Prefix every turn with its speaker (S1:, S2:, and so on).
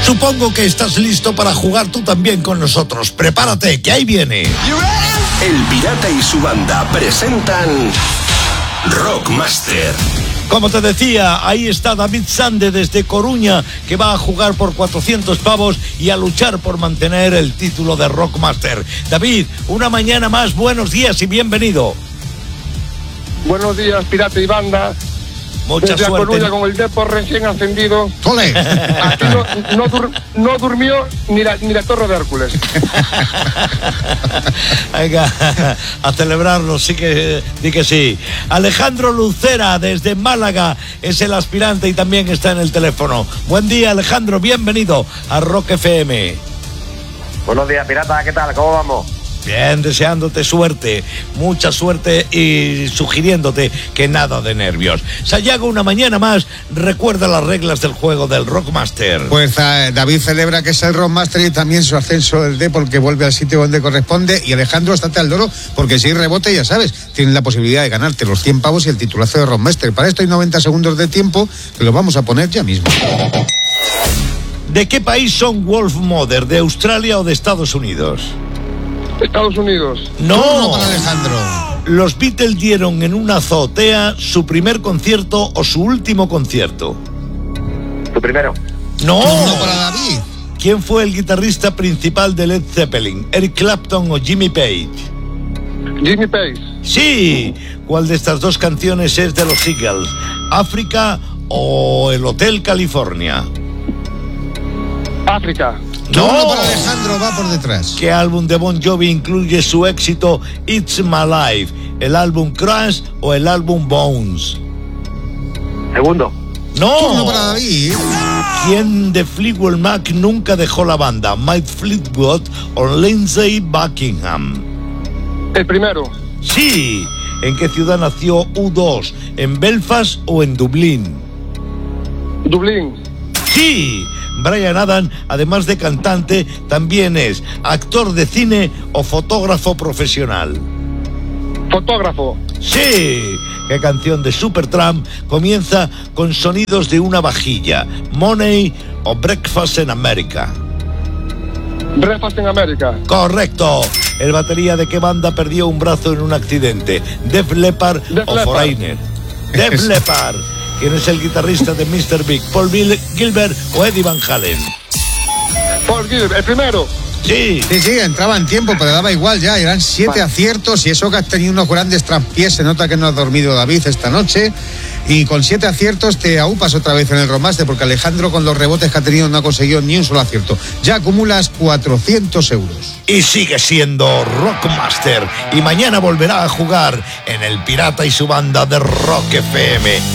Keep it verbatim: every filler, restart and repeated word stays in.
S1: Supongo que estás listo para jugar tú también con nosotros. Prepárate, que ahí viene.
S2: El Pirata y su banda presentan Rockmaster.
S1: Como te decía, ahí está David Sande desde Coruña, que va a jugar por cuatrocientos pavos y a luchar por mantener el título de Rockmaster. David, una mañana más, buenos días y bienvenido.
S3: Buenos días, Pirata y banda.
S1: Mucha
S3: Desde
S1: suerte.
S3: Coruña con el Depor recién ascendido.
S1: ¡Ole!
S3: Aquí no, no, dur, no durmió ni la, ni la Torre de Hércules.
S1: Venga, a celebrarlo, sí que, sí que sí. Alejandro Lucera, desde Málaga, es el aspirante y también está en el teléfono. Buen día, Alejandro, bienvenido a Rock F M.
S4: Buenos días, Pirata, ¿qué tal? ¿Cómo vamos?
S1: Bien, deseándote suerte, mucha suerte y sugiriéndote que nada de nervios. Sayago, una mañana más, recuerda las reglas del juego del Rockmaster.
S5: Pues uh, David celebra que es el Rockmaster y también su ascenso del D porque vuelve al sitio donde corresponde. Y Alejandro, estate al loro porque si rebote, ya sabes, tienes la posibilidad de ganarte los cien pavos y el titulazo de Rockmaster. Para esto hay noventa segundos de tiempo que lo vamos a poner ya mismo.
S1: ¿De qué país son Wolf Mother? ¿De Australia o de Estados Unidos?
S3: Estados Unidos.
S1: No,
S5: Turno para Alejandro.
S1: Los Beatles dieron en una azotea su primer concierto o su último concierto.
S4: Tú primero.
S1: No.
S5: Turno para David.
S1: ¿Quién fue el guitarrista principal de Led Zeppelin? ¿Eric Clapton o Jimmy Page?
S3: Jimmy Page.
S1: Sí. ¿Cuál de estas dos canciones es de los Eagles? ¿África o El Hotel California?
S3: África.
S5: Turno para Alejandro, va por detrás.
S1: ¿Qué álbum de Bon Jovi incluye su éxito It's My Life? ¿El álbum Crash o el álbum Bones?
S4: Segundo.
S1: ¡No!
S5: Turno para David.
S1: ¿Quién de Fleetwood Mac nunca dejó la banda? ¿Mike Fleetwood o Lindsey Buckingham?
S3: El primero.
S1: Sí. ¿En qué ciudad nació U dos? ¿En Belfast o en Dublín?
S3: Dublín.
S1: Sí. Bryan Adams, además de cantante, también es actor de cine o fotógrafo profesional.
S3: Fotógrafo.
S1: Sí. ¿Qué canción de Supertramp comienza con sonidos de una vajilla? ¿Money o Breakfast in America?
S3: Breakfast in America.
S1: Correcto. ¿El batería de qué banda perdió un brazo en un accidente? ¿Def Leppard
S3: Def
S1: o
S3: Leppard.
S1: Foreigner? Def Leppard. ¿Quién es el guitarrista de mister Big? ¿Paul Gilbert o Eddie Van Halen?
S3: Paul Gilbert, el primero.
S1: Sí.
S5: Sí, sí, entraba en tiempo, pero daba igual ya. Eran siete
S3: Vale.
S5: aciertos y eso que has tenido unos grandes traspiés. Se nota que no has dormido, David, esta noche. Y con siete aciertos te aupas otra vez en el Rockmaster porque Alejandro, con los rebotes que ha tenido, no ha conseguido ni un solo acierto. Ya acumulas cuatrocientos euros.
S1: Y sigue siendo Rockmaster. Y mañana volverá a jugar en El Pirata y su banda de Rock F M.